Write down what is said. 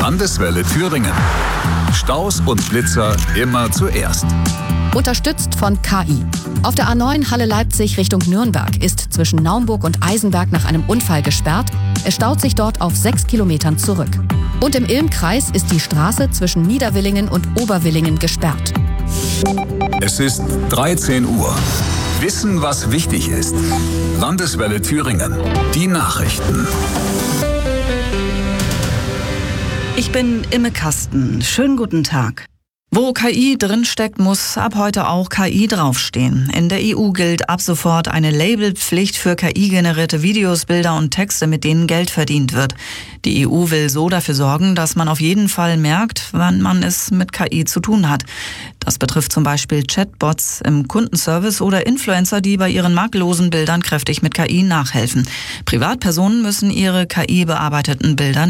Landeswelle Thüringen. Staus und Blitzer immer zuerst. Unterstützt von KI. Auf der A9 Halle-Leipzig Richtung Nürnberg ist zwischen Naumburg und Eisenberg nach einem Unfall gesperrt. Es staut sich dort auf 6 Kilometern zurück. Und im Ilm-Kreis ist die Straße zwischen Niederwillingen und Oberwillingen gesperrt. Es ist 13 Uhr. Wissen, was wichtig ist. Landeswelle Thüringen. Die Nachrichten. Ich bin Imme Kasten. Schönen guten Tag. Wo KI drinsteckt, muss ab heute auch KI draufstehen. In der EU gilt ab sofort eine Labelpflicht für KI-generierte Videos, Bilder und Texte, mit denen Geld verdient wird. Die EU will so dafür sorgen, dass man auf jeden Fall merkt, wann man es mit KI zu tun hat. Das betrifft zum Beispiel Chatbots im Kundenservice oder Influencer, die bei ihren makellosen Bildern kräftig mit KI nachhelfen. Privatpersonen müssen ihre KI-bearbeiteten Bilder